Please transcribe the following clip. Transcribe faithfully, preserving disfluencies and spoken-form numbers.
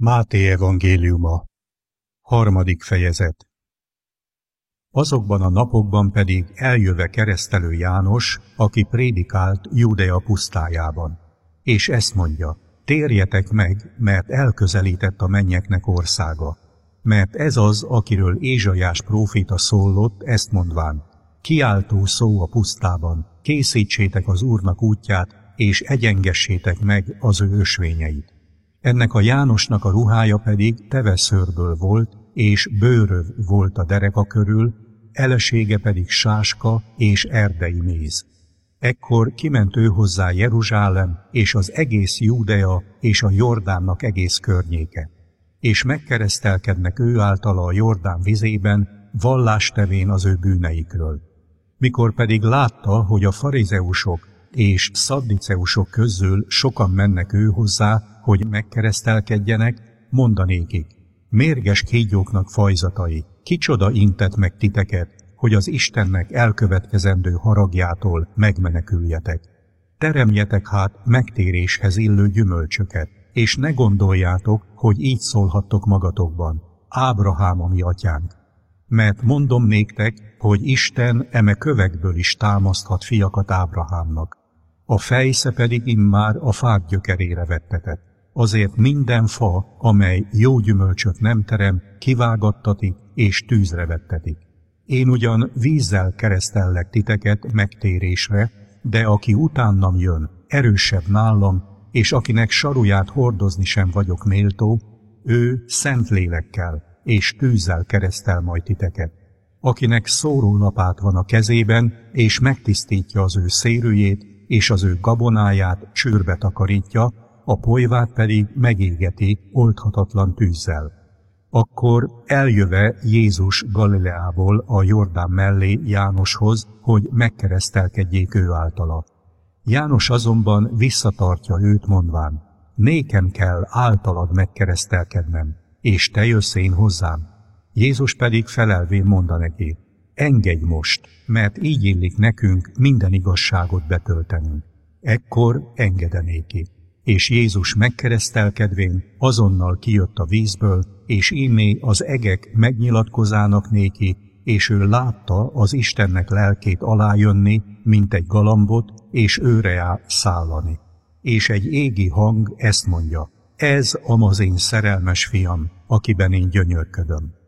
Máté evangéliuma, harmadik fejezet. Azokban a napokban pedig eljöve keresztelő János, aki prédikált Júdea pusztájában, és ezt mondja: térjetek meg, mert elközelített a mennyeknek országa. Mert ez az, akiről Ézsaiás próféta szólott, ezt mondván: kiáltó szó a pusztában, készítsétek az Úrnak útját, és egyengessétek meg az ő ösvényeit. Ennek a Jánosnak a ruhája pedig teveszőrből volt, és bőröv volt a dereka körül, elesége pedig sáska és erdei méz. Ekkor kiment ő hozzá Jeruzsálem, és az egész Júdea, és a Jordánnak egész környéke. És megkeresztelkednek ő általa a Jordán vizében, vallástevén az ő bűneikről. Mikor pedig látta, hogy a farizeusok és szaddiceusok közül sokan mennek ő hozzá, hogy megkeresztelkedjenek, mondanékik: mérges kígyóknak fajzatai, kicsoda intett meg titeket, hogy az Istennek elkövetkezendő haragjától megmeneküljetek. Teremjetek hát megtéréshez illő gyümölcsöket, és ne gondoljátok, hogy így szólhattok magatokban: Ábrahám a mi atyánk. Mert mondom néktek, hogy Isten eme kövekből is támaszthat fiakat Ábrahámnak. A fejsze pedig immár a fák gyökerére vettetett. Azért minden fa, amely jó gyümölcsöt nem terem, kivágattatik és tűzre vettetik. Én ugyan vízzel keresztellek titeket megtérésre, de aki utánam jön, erősebb nálam, és akinek saruját hordozni sem vagyok méltó, ő szent lélekkel és tűzzel keresztel majd titeket. Akinek szórólapát van a kezében, és megtisztítja az ő szérűjét, és az ő gabonáját csőrbe takarítja, a polyvát pedig megégeti oldhatatlan tűzzel. Akkor eljöve Jézus Galileából a Jordán mellé Jánoshoz, hogy megkeresztelkedjék ő általa. János azonban visszatartja őt, mondván: nékem kell általad megkeresztelkednem, és te jössz én hozzám. Jézus pedig felelvén mondta neki: engedj most, mert így illik nekünk minden igazságot betöltenünk. Ekkor engedenéki. És Jézus megkeresztelkedvén azonnal kijött a vízből, és íme az egek megnyilatkozának néki, és ő látta az Istennek lelkét alájönni, mint egy galambot, és őre szállani. És egy égi hang ezt mondja: ez amaz én szerelmes fiam, akiben én gyönyörködöm.